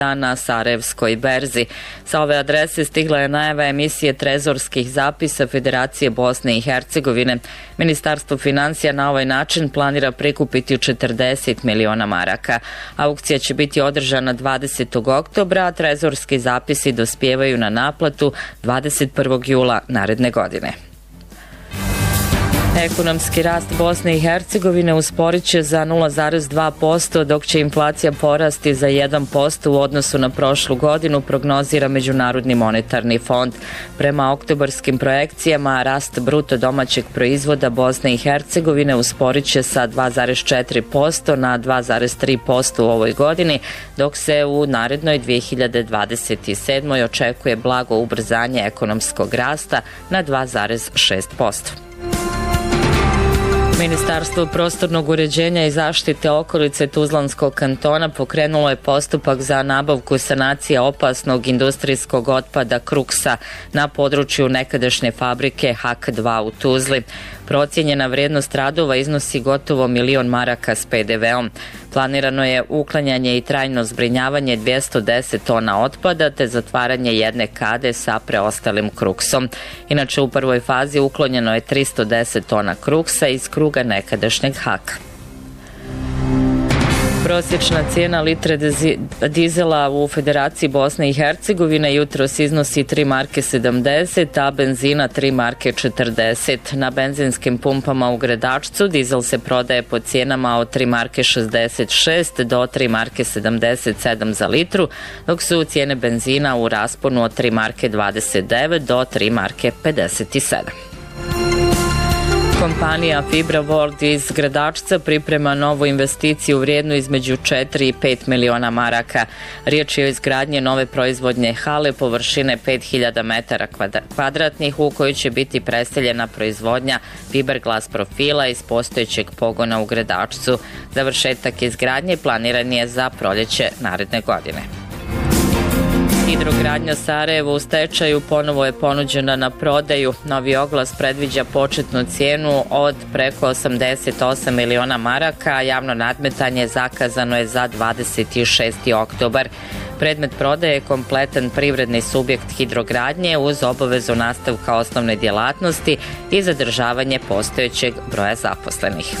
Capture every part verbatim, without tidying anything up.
na Sarajevskoj berzi. Sa ove adrese stigla je najava emisije trezorskih zapisa Federacije Bosne i Hercegovine. Ministarstvo financija na ovaj način planira prikupiti četrdeset miliona maraka. Aukcija će biti održana dvadesetog oktobra, a trezorski zapisi dospijevaju na naplatu dvadeset prvog jula naredne godine. Ekonomski rast Bosne i Hercegovine usporit će za nula zarez dva posto, dok će inflacija porasti za jedan posto u odnosu na prošlu godinu, prognozira Međunarodni monetarni fond. Prema oktobarskim projekcijama, rast bruto domaćeg proizvoda Bosne i Hercegovine usporit će sa dva zarez četiri posto na dva zarez tri posto u ovoj godini, dok se u narednoj dvije hiljade dvadeset sedmoj očekuje blago ubrzanje ekonomskog rasta na dva zarez šest posto. Ministarstvo prostornog uređenja i zaštite okolice Tuzlanskog kantona pokrenulo je postupak za nabavku sanacije opasnog industrijskog otpada Kruksa na području nekadašnje fabrike H A K dva u Tuzli. Procijenjena vrijednost radova iznosi gotovo milion maraka s pe de veom. Planirano je uklanjanje i trajno zbrinjavanje dvjesto deset tona otpada te zatvaranje jedne kade sa preostalim kruksom. Inače, u prvoj fazi uklonjeno je tristo deset tona kruksa iz kruga nekadašnjeg H A K. Prosječna cijena litre dizela u Federaciji Bosne i Hercegovine jutros iznosi tri marke sedamdeset, a benzina tri marke četrdeset. Na benzinskim pumpama u Gradačcu dizel se prodaje po cijenama od tri marke šezdeset šest do tri marke sedamdeset sedam za litru, dok su cijene benzina u rasponu od tri marke dvadeset devet do tri marke pedeset sedam. Kompanija Fibra World iz Gradačca priprema novu investiciju vrijednu između četiri i pet miliona maraka. Riječ je o izgradnji nove proizvodnje hale površine pet hiljada metara kvadratnih u kojoj će biti preseljena proizvodnja fiberglas profila iz postojećeg pogona u Gradačcu. Završetak izgradnje planiran je za proljeće naredne godine. Hidrogradnja Sarajevo u stečaju ponovo je ponuđena na prodaju. Novi oglas predviđa početnu cijenu od preko osamdeset osam miliona maraka, a javno nadmetanje zakazano je za dvadeset šesti oktobar. Predmet prodaje je kompletan privredni subjekt hidrogradnje uz obavezu nastavka osnovne djelatnosti i zadržavanje postojećeg broja zaposlenih.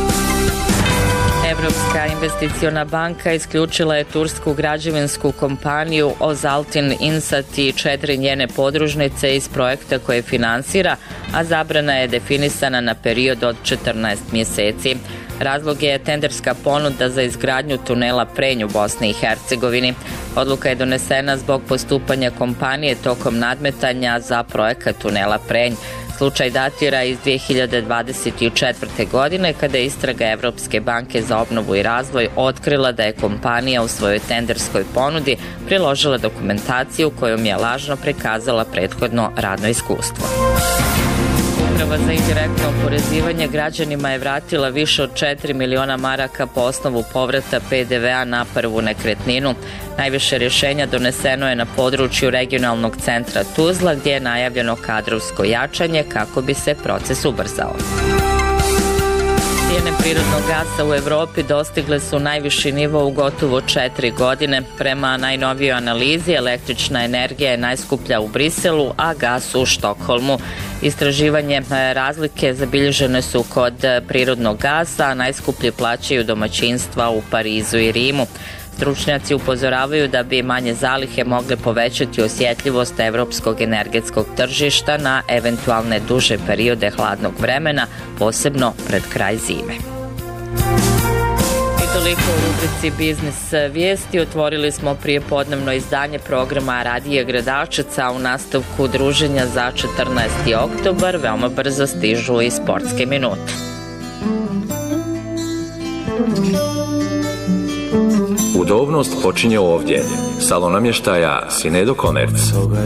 Evropska investiciona banka isključila je tursku građevinsku kompaniju Ozaltin Insat i četiri njene podružnice iz projekta koje finansira, a zabrana je definisana na period od četrnaest mjeseci. Razlog je tenderska ponuda za izgradnju tunela Prenj u Bosni i Hercegovini. Odluka je donesena zbog postupanja kompanije tokom nadmetanja za projekat tunela Prenj. Slučaj datira iz dvije hiljade dvadeset četvrte. godine kada je istraga Evropske banke za obnovu i razvoj otkrila da je kompanija u svojoj tenderskoj ponudi priložila dokumentaciju kojom je lažno prikazala prethodno radno iskustvo. Uprava za indirektno oporezivanje građanima je vratila više od četiri miliona maraka po osnovu povrata pe de vea na prvu nekretninu. Najviše rješenja doneseno je na području regionalnog centra Tuzla, gdje je najavljeno kadrovsko jačanje kako bi se proces ubrzao. Cijene prirodnog gasa u Evropi dostigle su najviši nivo u gotovo četiri godine. Prema najnovijoj analizi, električna energija je najskuplja u Briselu, a gas u Štokholmu. Istraživanje razlike zabilježene su kod prirodnog gasa, a najskuplje plaćaju domaćinstva u Parizu i Rimu. Stručnjaci upozoravaju da bi manje zalihe mogle povećati osjetljivost evropskog energetskog tržišta na eventualne duže periode hladnog vremena, posebno pred kraj zime. I toliko u rubrici Biznis vijesti. Otvorili smo prijepodnevno izdanje programa Radija Gradačac, a u nastavku druženja za četrnaesti oktobar veoma brzo stižu i sportske minute. Udobnost počinje ovdje. Salon namještaja Sinedo Komerc.